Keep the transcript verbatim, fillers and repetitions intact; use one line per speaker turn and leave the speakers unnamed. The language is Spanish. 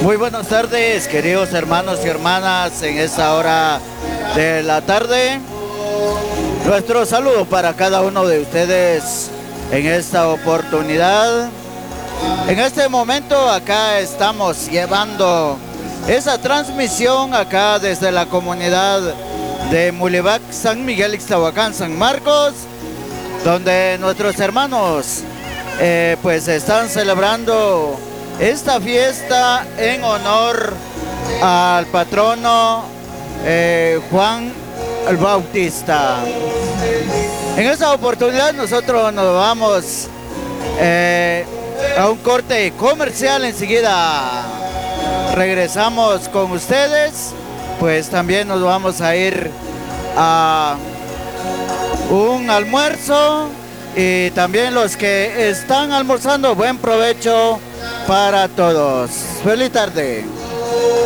Muy buenas tardes, queridos hermanos y hermanas, en esta hora de la tarde. Nuestro saludo para cada uno de ustedes en esta oportunidad. En este momento acá estamos llevando esa transmisión acá desde la comunidad de Mulivac, San Miguel Ixtahuacán, San Marcos, donde nuestros hermanos eh, pues están celebrando esta fiesta en honor al patrono eh, Juan el Bautista. En esta oportunidad nosotros nos vamos eh, a un corte comercial. Enseguida regresamos con ustedes, pues también nos vamos a ir a un almuerzo, y también los que están almorzando, buen provecho para todos. Feliz tarde.